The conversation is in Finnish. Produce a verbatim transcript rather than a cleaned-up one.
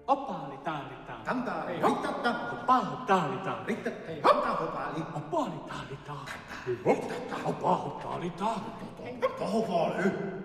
Oppaali taalitaan. Kantaa ei hoitata. Oppaali taalitaan. Rittat ei hoita hopaali. Oppaali taalitaan. Oppaali taalitaan. Hopaali.